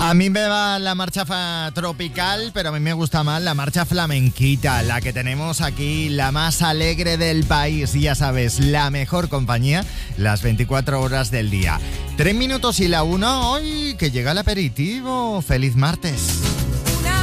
A mí me va la marcha tropical, pero a mí me gusta más la marcha flamenquita, la que tenemos aquí, la más alegre del país. Ya sabes, la mejor compañía, las 24 horas del día. 3 minutos y la 1, hoy que llega el aperitivo. ¡Feliz martes!